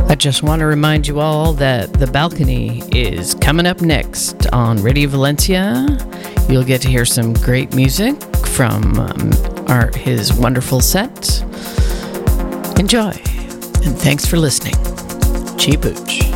I just want to remind you all that The Balcony is coming up next on Radio Valencia. You'll get to hear some great music from his wonderful set. Enjoy, and thanks for listening. Cheapooch.